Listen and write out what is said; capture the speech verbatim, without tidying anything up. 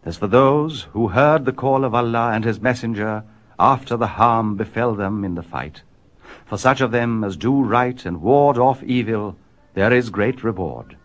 As for those who heard the call of Allah and his messenger after the harm befell them in the fight, for such of them as do right and ward off evil, there is great reward.